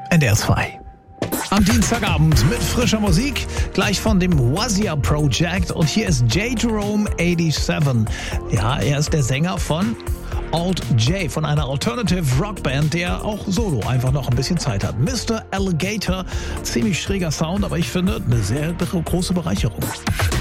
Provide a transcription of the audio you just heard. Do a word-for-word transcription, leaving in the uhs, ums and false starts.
N D R zwei. Am Dienstagabend mit frischer Musik, gleich von dem Wazia Project. Und hier ist J. Jerome siebenundachtzig. Ja, er ist der Sänger von Alt J, von einer Alternative Rockband, der auch solo einfach noch ein bisschen Zeit hat. Mister Alligator, ziemlich schräger Sound, aber ich finde eine sehr große Bereicherung.